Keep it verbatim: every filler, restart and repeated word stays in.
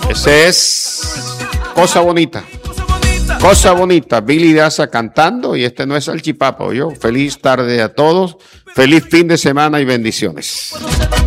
Ese es Cosa Bonita. Cosa Bonita, Billy Daza cantando, y este no es Salchipapa, yo. Feliz tarde a todos, feliz fin de semana y bendiciones.